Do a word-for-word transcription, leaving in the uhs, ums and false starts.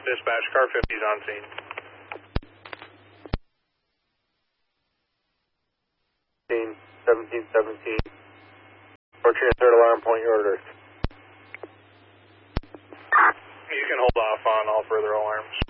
Dispatch, car fifty is on scene. seventeen seventeen. Fortune third alarm, point your orders. You can hold off on all further alarms.